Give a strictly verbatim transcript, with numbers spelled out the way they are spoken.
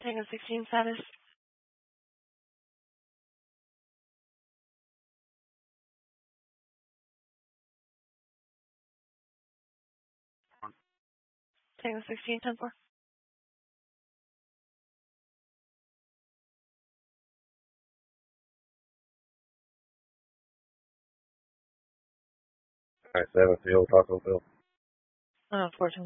Tango sixteen status. Tango sixteen ten four. Alright, seven field, Taco Bill. Uh, four ten